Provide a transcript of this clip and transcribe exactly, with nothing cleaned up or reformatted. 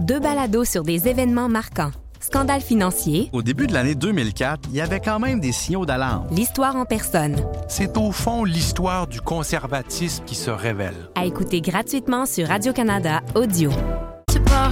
Deux balados sur des événements marquants. Scandale financier. Au début de l'année deux mille quatre, il y avait quand même des signaux d'alarme. L'histoire en personne. C'est au fond l'histoire du conservatisme qui se révèle. À écouter gratuitement sur Radio-Canada Audio. Tu pars